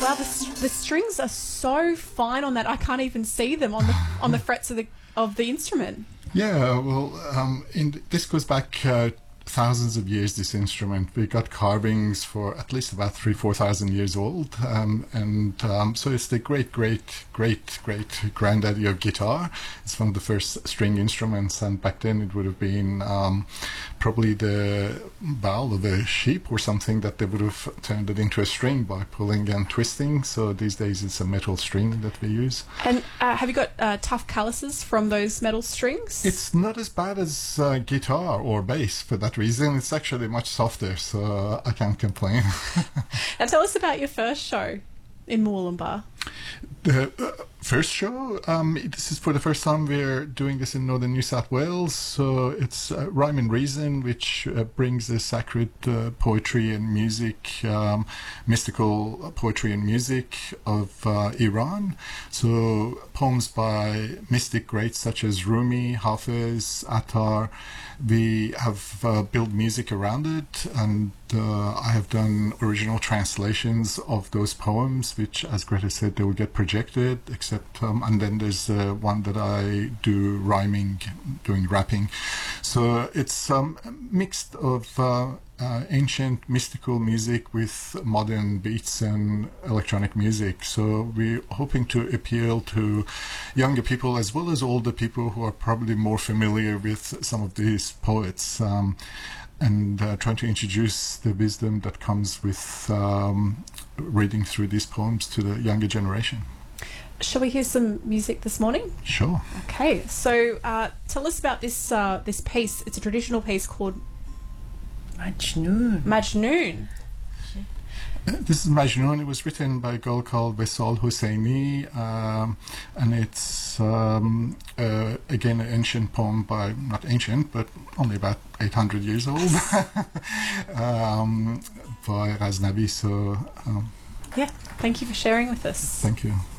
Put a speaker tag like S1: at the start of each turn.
S1: Wow, the strings are so fine on that. I can't even see them on the frets of the instrument.
S2: Yeah, well, this goes back thousands of years, this instrument. We got carvings for at least about 4,000 years old. So it's the great granddaddy of guitar. It's one of the first string instruments, and back then it would have been probably the bowel of a sheep or something that they would have turned it into a string by pulling and twisting. So these days it's a metal string that we use.
S1: And have you got tough calluses from those metal strings?
S2: It's not as bad as guitar or bass for that reason. It's actually much softer, so I can't complain.
S1: Now tell us about your first show in Murwillumbah.
S2: The first show, this is for the first time we're doing this in northern New South Wales. So it's Rhyme and Reason, which brings the sacred poetry and music, mystical poetry and music of Iran. So poems by mystic greats such as Rumi, Hafiz, Attar. We have built music around it, and I have done original translations of those poems, which, as Greta said, they will get projected, and then there's one that I do rhyming, doing rapping. So it's mixed of ancient mystical music with modern beats and electronic music. So we're hoping to appeal to younger people as well as older people who are probably more familiar with some of these poets, and trying to introduce the wisdom that comes with reading through these poems to the younger generation.
S1: Shall we hear some music this morning?
S2: Sure.
S1: Okay, so tell us about this piece. It's a traditional piece called
S3: Majnoon.
S1: Majnoon.
S2: This is Majnoon. It was written by a girl called Vesal Hosseini, and it's again an ancient poem by, not ancient, but only about 800 years old, by Ghaznavi. So
S1: yeah, thank you for sharing with us.
S2: Thank you.